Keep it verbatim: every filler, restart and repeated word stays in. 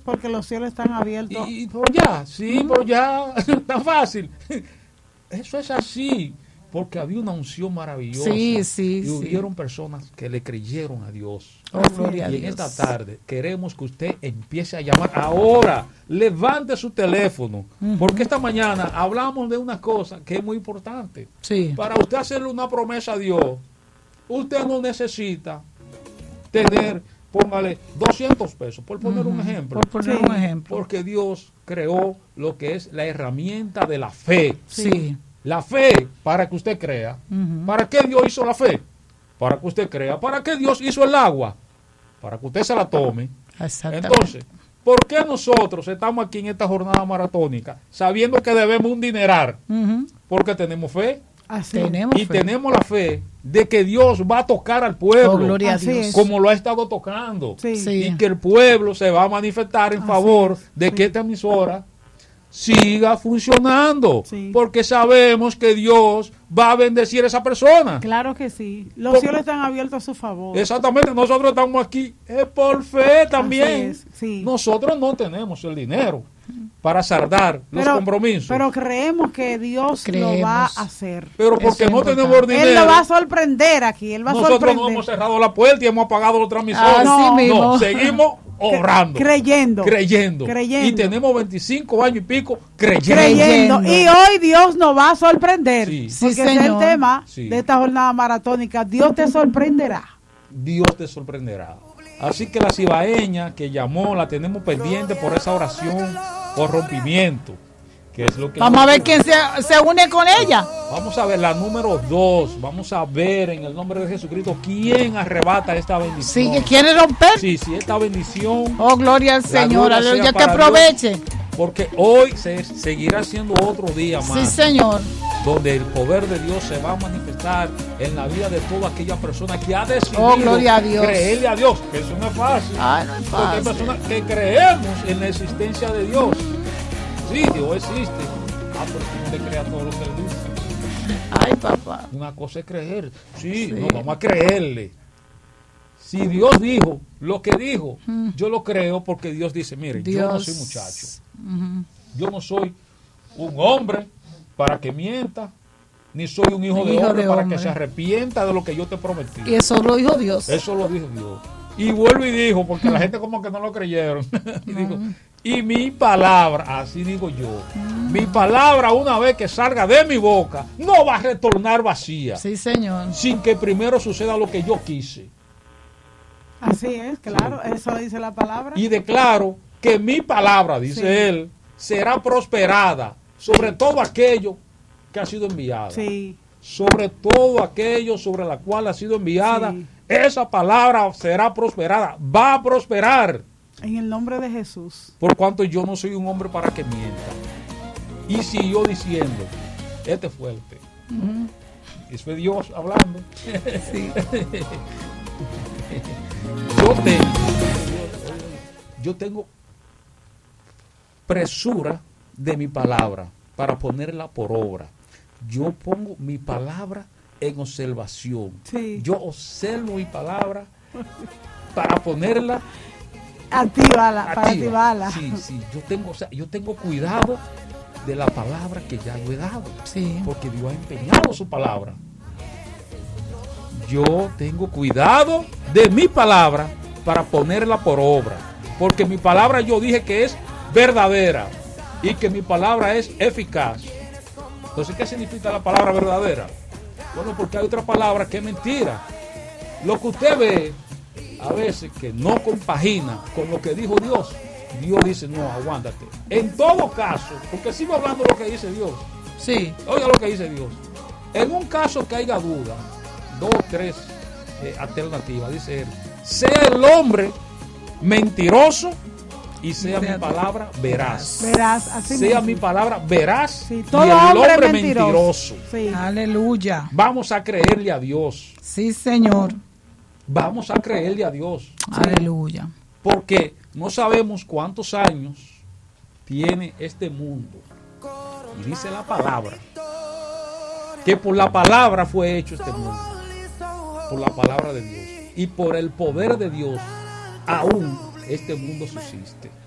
porque los cielos están abiertos. Y, y por ya, sí, mm. por ya, tan fácil. Eso es así, porque había una unción maravillosa. Sí, sí, y sí. hubieron personas que le creyeron a Dios. Oh, gloria y a en Dios. esta tarde queremos que usted empiece a llamar ahora. Levante su teléfono, uh-huh. porque esta mañana hablamos de una cosa que es muy importante. Sí. Para usted hacerle una promesa a Dios, usted no necesita tener, póngale doscientos pesos, por poner uh-huh. un ejemplo. Por poner sí. un ejemplo. Porque Dios creó lo que es la herramienta de la fe. Sí. La fe, para que usted crea. Uh-huh. ¿Para qué Dios hizo la fe? Para que usted crea. ¿Para qué Dios hizo el agua? Para que usted se la tome. Entonces, ¿por qué nosotros estamos aquí en esta jornada maratónica sabiendo que debemos un dinerar? Uh-huh. Porque tenemos fe. Así tenemos y fe. tenemos la fe de que Dios va a tocar al pueblo, oh, gloria a Dios. Como lo ha estado tocando. Sí. Sí. Y que el pueblo se va a manifestar en Así favor es. de sí. que esta emisora siga funcionando, sí. porque sabemos que Dios va a bendecir a esa persona. Claro que sí. Los por, cielos están abiertos a su favor. Exactamente. Nosotros estamos aquí es por fe también. Es, sí. Nosotros no tenemos el dinero para saldar los pero, compromisos. Pero creemos que Dios creemos. lo va a hacer. Pero porque no tenemos dinero. Él lo va a sorprender aquí. Él va a Nosotros sorprender. no hemos cerrado la puerta y hemos apagado los transmisores. Ah, no, sí no, seguimos orando. Creyendo. creyendo. Creyendo. Y tenemos veinticinco años y pico creyendo. Creyendo. Y hoy Dios nos va a sorprender. Sí. Porque sí, ese es el tema sí. de esta jornada maratónica. Dios te sorprenderá. Dios te sorprenderá. Así que la cibaeña que llamó, la tenemos pendiente por esa oración por rompimiento. Que es lo que vamos a ver quién se, se une con ella. Vamos a ver la número dos. Vamos a ver en el nombre de Jesucristo quién arrebata esta bendición. Sí, que quiere romper. Sí, sí, esta bendición. Oh, gloria al Señor. Aleluya, que aproveche. Dios, porque hoy se seguirá siendo otro día más. Sí, Señor. Donde el poder de Dios se va a manifestar en la vida de toda aquella persona que ha decidido oh, gloria a Dios. creerle a Dios. Que eso no es fácil. Ay, no es fácil. Porque hay personas que creemos en la existencia de Dios. Sí, Dios existe. Ah, pero tú no te creas todo lo que él dice. Ay, papá. Una cosa es creer. Sí, sí. no, vamos a creerle. Si Dios dijo lo que dijo, mm. yo lo creo porque Dios dice, mire, Dios. yo no soy muchacho. Uh-huh. Yo no soy un hombre para que mienta, ni soy un hijo, de, hijo hombre de para hombre. que se arrepienta de lo que yo te prometí. Y eso lo dijo Dios. Eso lo dijo Dios. Y vuelvo y dijo, porque la gente como que no lo creyeron. y uh-huh. digo, y mi palabra, así digo yo, uh-huh. mi palabra una vez que salga de mi boca, no va a retornar vacía. Sí, Señor. Sin que primero suceda lo que yo quise. Así es, claro, sí. Eso dice la palabra. Y declaro que mi palabra, dice sí. él, será prosperada sobre todo aquello que ha sido enviada. Sí. Sobre todo aquello sobre la cual ha sido enviada. Sí. Esa palabra será prosperada. Va a prosperar. En el nombre de Jesús. Por cuanto yo no soy un hombre para que mienta. Y siguió diciendo, este es fuerte. Uh-huh. Eso es Dios hablando. Sí. yo tengo, yo tengo presura de mi palabra para ponerla por obra. Yo pongo mi palabra en observación. Sí. Yo observo mi palabra para ponerla activarla, para activarla. Sí, sí, yo tengo, o sea, yo tengo cuidado de la palabra que ya yo he dado. Sí. Porque Dios ha empeñado su palabra. Yo tengo cuidado de mi palabra para ponerla por obra. Porque mi palabra yo dije que es verdadera y que mi palabra es eficaz. Entonces, ¿qué significa la palabra verdadera? Bueno, porque hay otra palabra que es mentira. Lo que usted ve a veces que no compagina con lo que dijo Dios, Dios dice, no, aguántate. En todo caso, porque sigo hablando de lo que dice Dios. Sí. Oiga lo que dice Dios. En un caso que haya duda, dos o tres eh, alternativas, dice él, sea el hombre mentiroso y sea mi palabra veraz. Veraz, así sea mismo. mi palabra veraz sí, todo y el hombre, hombre mentiroso. mentiroso. Sí. Aleluya. Vamos a creerle a Dios. Sí, Señor. Vamos a creerle a Dios. Aleluya. Porque no sabemos cuántos años tiene este mundo. Y dice la palabra que por la palabra fue hecho este mundo. Por la palabra de Dios. Y por el poder de Dios aún este mundo subsiste.